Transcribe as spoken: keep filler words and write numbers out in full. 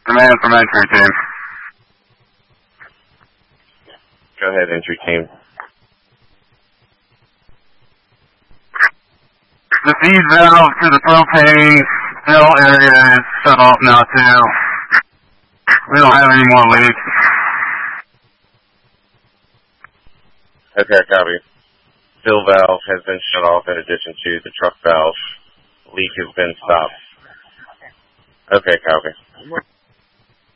Demand from entry team. Go ahead, entry team. The feed valve to the propane fill area is shut off now too. We don't have any more leaks. Okay, copy. Fill valve has been shut off in addition to the truck valve. Leak has been stopped. Okay, copy.